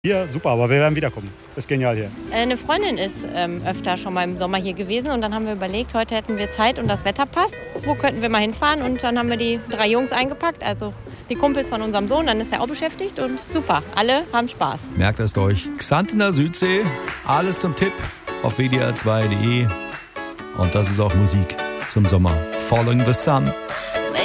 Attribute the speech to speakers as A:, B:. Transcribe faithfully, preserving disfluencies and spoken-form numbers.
A: Hier, super, aber wir werden wiederkommen. Ist genial hier.
B: Eine Freundin ist ähm, öfter schon mal im Sommer hier gewesen und dann haben wir überlegt, heute hätten wir Zeit und das Wetter passt. Wo könnten wir mal hinfahren? Und dann haben wir die drei Jungs eingepackt, also die Kumpels von unserem Sohn, dann ist er auch beschäftigt und super, alle haben Spaß.
C: Merkt es euch, Xantener Südsee, alles zum Tipp auf w d r zwei punkt d e und das ist auch Musik zum Sommer. Following the Sun.